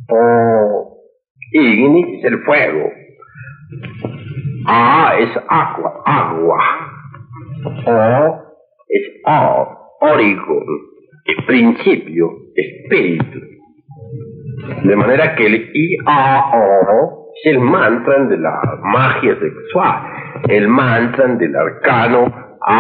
O ignis es el fuego. A es agua. O es origo, el principio, espíritu. De manera que el I-A-O es el mantra de la magia sexual, el mantra del arcano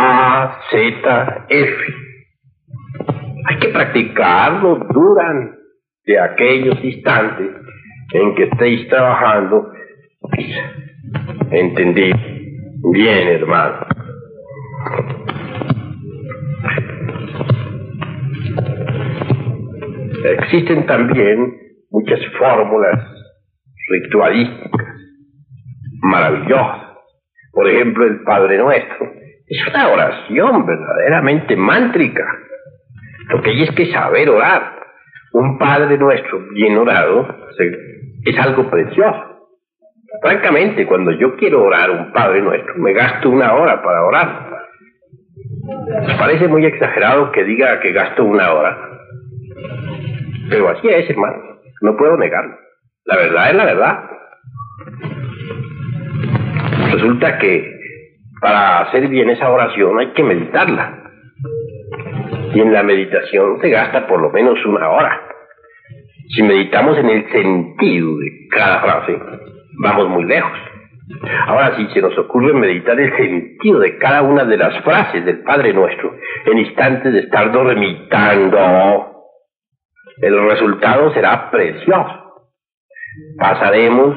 A-Z-F. Hay que practicarlo durante aquellos instantes en que estéis trabajando. Entendí bien, hermano. Existen también muchas fórmulas ritualísticas maravillosas. Por ejemplo, el Padre Nuestro es una oración verdaderamente mántrica. Lo que hay es que saber orar. Un Padre Nuestro bien orado es algo precioso. Francamente, cuando yo quiero orar un Padre Nuestro, me gasto 1 hora para orar. ¿Les parece muy exagerado que diga que gasto 1 hora? Pero así es, hermano. No puedo negarlo. La verdad es la verdad. Resulta que para hacer bien esa oración hay que meditarla. Y en la meditación se gasta por lo menos 1 hora. Si meditamos en el sentido de cada frase, vamos muy lejos. Ahora, si se nos ocurre meditar el sentido de cada una de las frases del Padre Nuestro en instantes de estar dormitando, el resultado será precioso. Pasaremos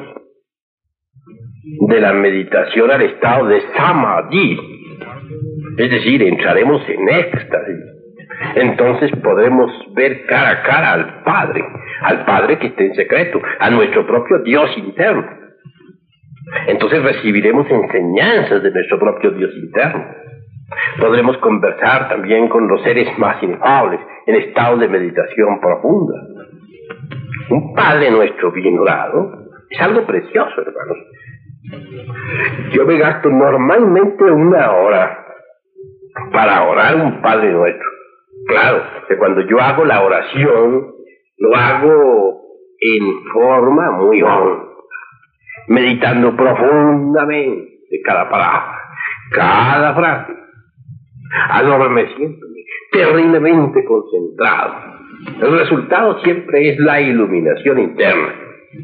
de la meditación al estado de samadhi, es decir, entraremos en éxtasis. Entonces podremos ver cara a cara al Padre que está en secreto, a nuestro propio Dios interno. Entonces recibiremos enseñanzas de nuestro propio Dios interno. Podremos conversar también con los seres más inefables en estado de meditación profunda. Un Padre Nuestro bien orado es algo precioso, hermanos. Yo me gasto normalmente 1 hora para orar un Padre Nuestro. Claro, que cuando yo hago la oración, lo hago en forma muy honda, meditando profundamente cada palabra, cada frase, adormeciéndome, terriblemente concentrado. El resultado siempre es la iluminación interna.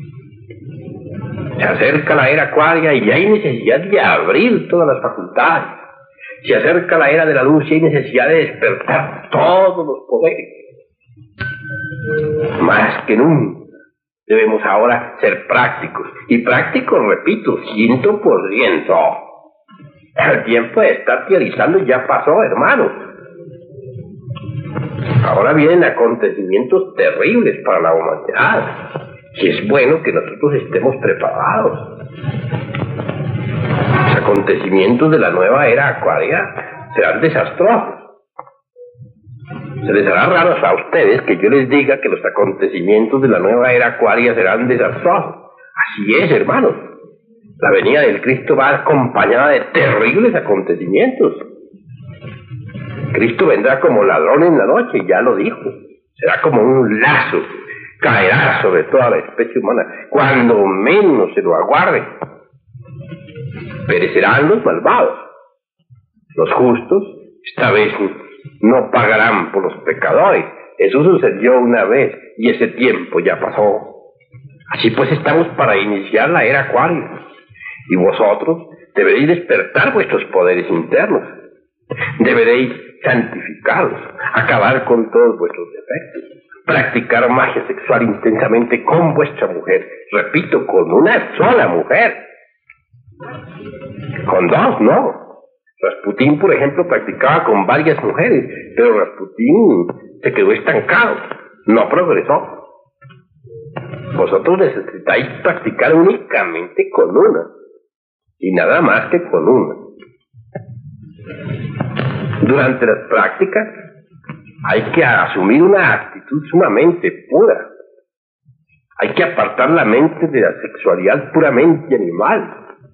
Se acerca la era acuaria y hay necesidad de abrir todas las facultades. Se acerca la era de la luz y hay necesidad de despertar todos los poderes. Más que nunca debemos ahora ser prácticos. Y prácticos, repito, 100%. El tiempo de estar teorizando ya pasó, hermano. Ahora vienen acontecimientos terribles para la humanidad. Y es bueno que nosotros estemos preparados. Los acontecimientos de la nueva era acuaria serán desastrosos. Se les hará raro a ustedes que yo les diga que los acontecimientos de la nueva era acuaria serán desastrosos. Así es, hermanos. La venida del Cristo va acompañada de terribles acontecimientos. Cristo vendrá como ladrón en la noche, ya lo dijo. Será como un lazo. Caerá sobre toda la especie humana cuando menos se lo aguarde. Perecerán los malvados. Los justos, esta vez, no pagarán por los pecadores. Eso sucedió una vez y ese tiempo ya pasó. Así pues estamos para iniciar la era acuaria. Y vosotros deberéis despertar vuestros poderes internos. Deberéis santificarlos, acabar con todos vuestros defectos, practicar magia sexual intensamente con vuestra mujer. Repito, con una sola mujer. Con 2, no. Rasputín, por ejemplo, practicaba con varias mujeres, pero Rasputín se quedó estancado, no progresó. Vosotros necesitáis practicar únicamente con una, y nada más que con una. Durante las prácticas hay que asumir una actitud sumamente pura. Hay que apartar la mente de la sexualidad puramente animal.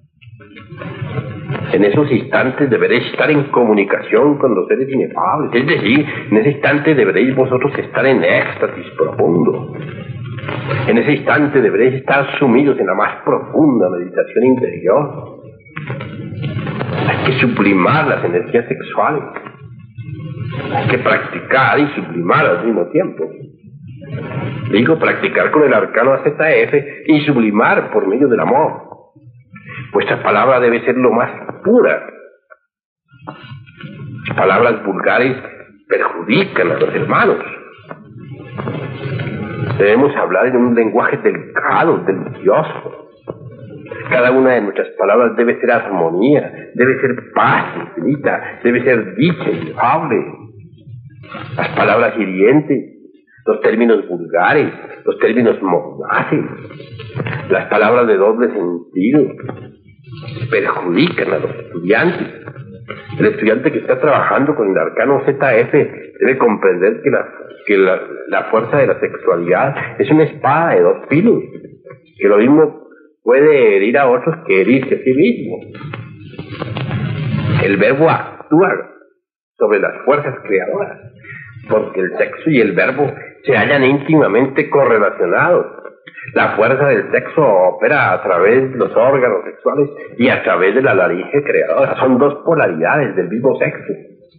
En esos instantes deberéis estar en comunicación con los seres inefables. Es decir, en ese instante deberéis vosotros estar en éxtasis profundo. En ese instante deberéis estar sumidos en la más profunda meditación interior. Hay que sublimar las energías sexuales. Hay que practicar y sublimar al mismo tiempo. Digo, practicar con el arcano AZF y sublimar por medio del amor. Vuestra palabra debe ser lo más pura. Palabras vulgares perjudican a los hermanos. Debemos hablar en un lenguaje delicado, delicioso. Cada una de nuestras palabras debe ser armonía, debe ser paz infinita, debe ser dicha inefable. Las palabras hirientes, los términos vulgares, los términos mordaces, las palabras de doble sentido perjudican a los estudiantes. El estudiante que está trabajando con el arcano ZF debe comprender que la fuerza de la sexualidad es una espada de dos filos, que lo mismo puede herir a otros que herirse a sí mismo. El verbo actúa sobre las fuerzas creadoras, porque el sexo y el verbo se hallan íntimamente correlacionados. La fuerza del sexo opera a través de los órganos sexuales y a través de la laringe creadora. Son dos polaridades del mismo sexo.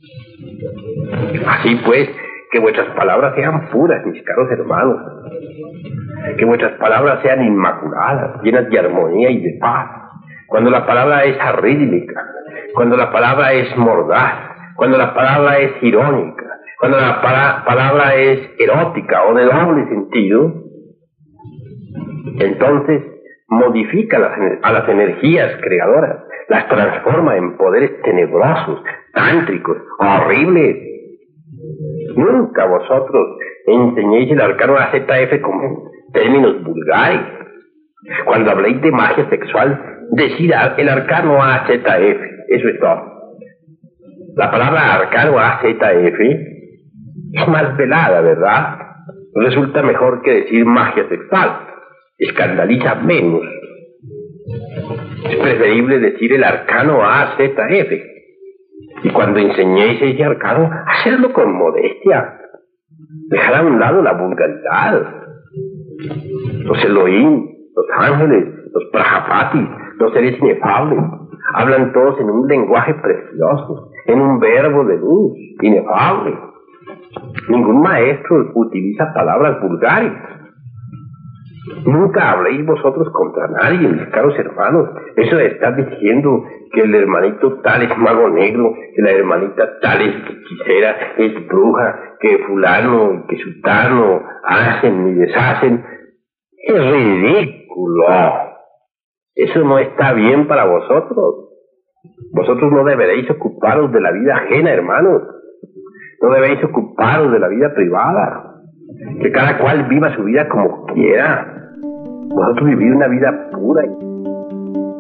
Así pues, que vuestras palabras sean puras, mis caros hermanos. Que vuestras palabras sean inmaculadas, llenas de armonía y de paz. Cuando la palabra es arrítmica, cuando la palabra es mordaz, cuando la palabra es irónica, cuando la palabra es erótica o de doble sentido, entonces modifica a las energías creadoras, las transforma en poderes tenebrosos, tántricos, horribles. Nunca vosotros enseñéis el arcano AZF como términos vulgares. Cuando habléis de magia sexual, decid el arcano AZF, eso es todo. La palabra arcano AZF es más velada, ¿verdad? Resulta mejor que decir magia sexual. Escandaliza menos. Es preferible decir el arcano AZF. Y cuando enseñéis ese arcano, hacerlo con modestia. Dejar a un lado la vulgaridad. Los Elohim, los ángeles, los Prajapatis, los seres inefables, hablan todos en un lenguaje precioso, en un verbo de luz, inefable. Ningún maestro utiliza palabras vulgares. Nunca habléis vosotros contra nadie, mis caros hermanos. Eso de estar diciendo que el hermanito tal es mago negro, que la hermanita tal es hechicera, es bruja, que fulano y que sutano hacen y deshacen, es ridículo. Eso no está bien para vosotros. Vosotros no deberéis ocuparos de la vida ajena, hermanos. No debéis ocuparos de la vida privada. Que cada cual viva su vida como quiera. Vosotros vivís una vida pura y